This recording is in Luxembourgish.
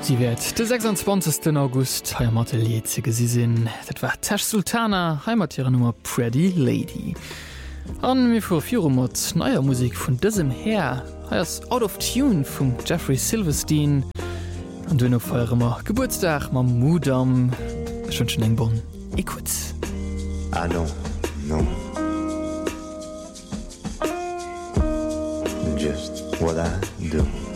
Sie wird der 26. August Heimatelier ze gesinn. Dat war Tash Sultana Heimattiere Nummer Pretty Lady. An mir vor 4 mat neuer Musik vun dësem her heiers Out of Tune vum Jeffrey Silverstein an dunner feiermmer Geburtstag ma Mudam schon eng bon Ikuz. Ah non, non. Just what I do.